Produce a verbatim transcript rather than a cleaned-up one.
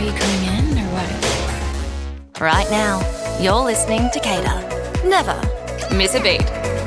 Are you coming in or what? Right now, you're listening to Cater. Never miss a beat.